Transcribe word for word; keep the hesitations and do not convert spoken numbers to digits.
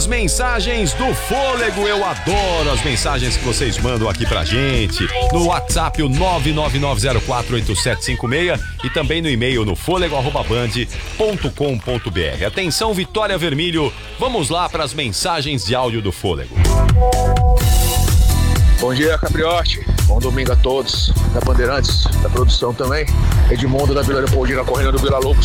mensagens do Fôlego. Eu adoro as mensagens que vocês mandam aqui pra gente. No WhatsApp, o nove nove nove zero quatro oito sete cinco seis e também no e-mail no fôlego arroba band ponto com ponto br. Atenção, Vitória Vermelho. Vamos lá para as mensagens de áudio do Fôlego. Bom dia, Capriotti. Bom domingo a todos. Da Bandeirantes, da produção também. Edmundo da Vila Leopoldina, correndo do Vila Lobos.